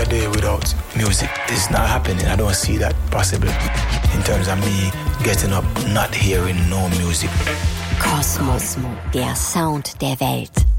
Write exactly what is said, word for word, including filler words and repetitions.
a day without music. It's not happening. I don't see that possible in terms of me getting up, not hearing no music. Kosmos, der Sound der Welt.